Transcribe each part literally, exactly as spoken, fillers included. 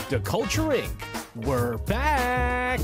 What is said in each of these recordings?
The Culture Incorporated. We're back!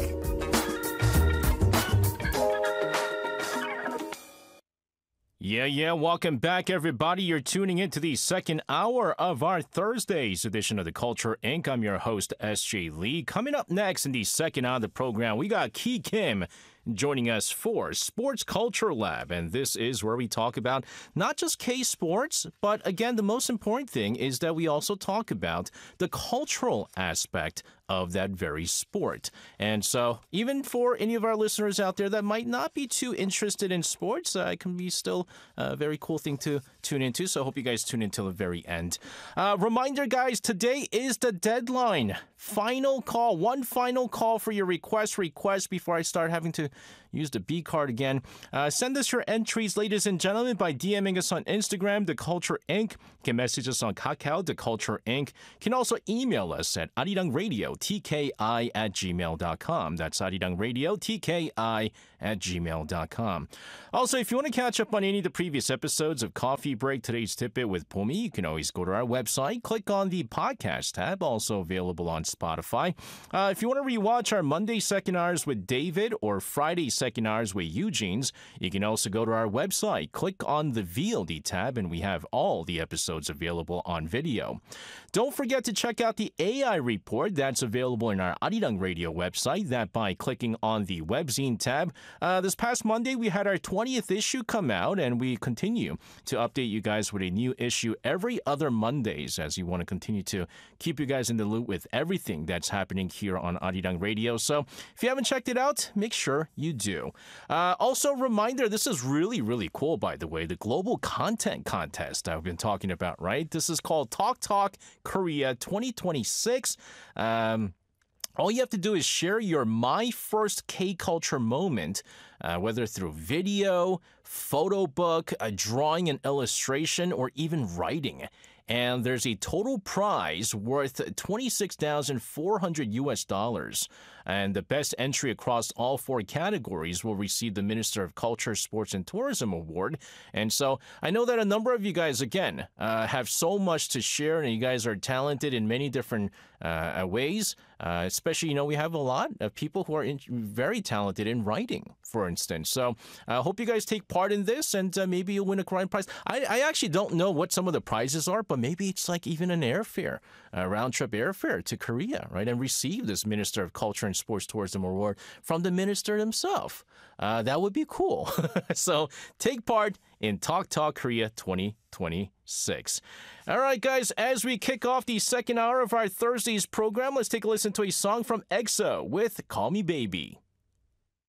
Yeah, yeah, welcome back, everybody. You're tuning into the second hour of our Thursday's edition of The Culture Incorporated. I'm your host, S J Lee. Coming up next in the second hour of the program, we got Ki Kim joining us for Sports Culture Lab. And this is where we talk about not just K-Sports, but again, the most important thing is that we also talk about the cultural aspect of that very sport. And so even for any of our listeners out there that might not be too interested in sports, uh, it can be still a very cool thing to tune into. So I hope you guys tune in till the very end. Uh, reminder, guys, today is the deadline. Final call, one final call for your request, request before I start having to use the B card again. Uh, send us your entries, ladies and gentlemen, by DMing us on Instagram, The Culture Incorporated. You can message us on Kakao, The Culture Incorporated. You can also email us at arirangradio, T K I at gmail dot com. That's arirangradio, T K I at gmail dot com. Also, if you want to catch up on any of the previous episodes of Coffee Break, Today's Tidbit with Pumi, you can always go to our website, click on the podcast tab, also available on Spotify. Uh, if you want to rewatch our Monday second hours with David or Friday second hours with Eugene's, you can also go to our website, click on the V O D tab, and we have all the episodes available on video. Don't forget to check out the A I report that's available in our Arirang Radio website, that by clicking on the webzine tab. Uh, this past Monday, we had our twentieth issue come out, and we continue to update you guys with a new issue every other Mondays as you want to continue to keep you guys in the loop with everything that's happening here on Arirang Radio. So if you haven't checked it out, make sure you do. Uh, also, reminder, this is really, really cool, by the way, the Global Content Contest I've been talking about, right? This is called Talk Talk Korea twenty twenty-six. Um, all you have to do is share your My First K-Culture moment, uh, whether through video, photo book, a drawing and illustration, or even writing. And there's a total prize worth twenty-six thousand four hundred U S dollars. And the best entry across all four categories will receive the Minister of Culture, Sports, and Tourism Award. And so I know that a number of you guys, again, uh, have so much to share, and you guys are talented in many different uh, ways. Uh, especially, you know, we have a lot of people who are in, very talented in writing, for instance. So I uh, hope you guys take part in this, and uh, maybe you'll win a grand prize. I, I actually don't know what some of the prizes are, but maybe it's like even an airfare, a round-trip airfare to Korea, right, and receive this Minister of Culture and Sports Tourism Award from the minister himself. Uh, that would be cool. So take part in Talk Talk Korea twenty twenty-six. All right, guys, as we kick off the second hour of our Thursday's program, let's take a listen to a song from EXO with Call Me Baby.